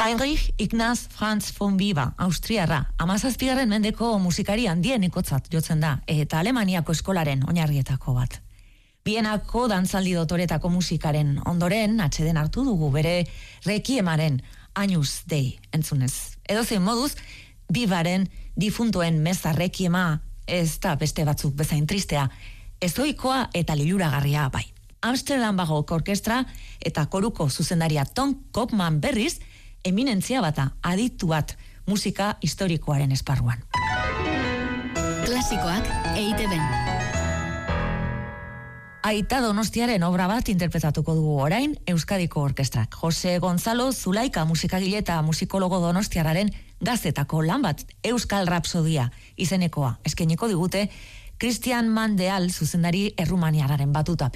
Heinrich Ignaz Franz von Viva, Austriarra, 17. mendeko musikari handienekotzat jotzen da, eta Alemaniako eskolaren oinarrietako bat. Bienako dantzaldi dotoretako musikaren ondoren atxeden hartu dugu bere rekiemaren Agnus Dei entzunez. Edozein moduz, Vivaren difuntoen meza rekiema ez da beste batzuk bezain tristea, ezoikoa eta liluragarria bai. Amsterdam Barrock Orkestra eta koruko zuzendaria Tom Kopman berriz, eminentzia bata, aditu bat, musika historikoaren esparruan. Klasikoak EITB-n. Aita Donostiaren obra bat interpretatuko dugu orain Euskadiko Orkestrak. Jose Gonzalo Zulaika musikagile eta musikologo donostiarraren gaztetako lan bat, Euskal Rapsodia izenekoa eskainiko digute Christian Mandeal zuzendari errumaniarraren batuta.